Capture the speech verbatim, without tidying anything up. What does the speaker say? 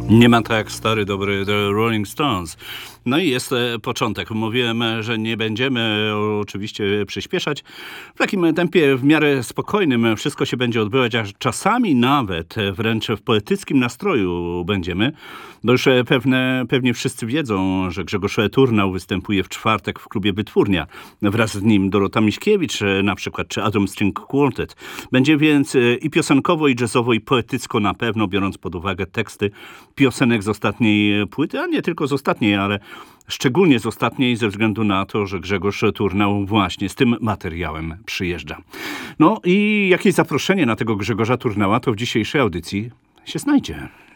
Nie ma tak stary, dobry The Rolling Stones. No i jest e, początek. Mówiłem, e, że nie będziemy e, oczywiście przyspieszać. W takim tempie w miarę spokojnym wszystko się będzie odbywać, a czasami nawet e, wręcz w poetyckim nastroju będziemy. Bo już e, pewne, pewnie wszyscy wiedzą, że Grzegorz Turnał występuje w czwartek w klubie Wytwórnia. Wraz z nim Dorota Miśkiewicz e, na przykład, czy Atom String Quartet. Będzie więc e, i piosenkowo, i jazzowo, i poetycko na pewno, biorąc pod uwagę teksty piosenek z ostatniej płyty, a nie tylko z ostatniej, ale szczególnie z ostatniej ze względu na to, że Grzegorz Turnał właśnie z tym materiałem przyjeżdża. No i jakieś zaproszenie na tego Grzegorza Turnała to w dzisiejszej audycji się znajdzie.